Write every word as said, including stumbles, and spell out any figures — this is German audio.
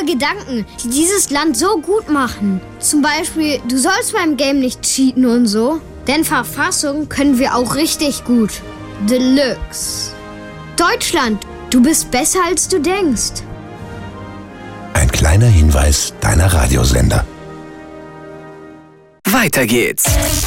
Gedanken, die dieses Land so gut machen. Zum Beispiel, du sollst beim Game nicht cheaten und so. Denn Verfassung können wir auch richtig gut. Deluxe. Deutschland, du bist besser als du denkst. Ein kleiner Hinweis deiner Radiosender. Weiter geht's.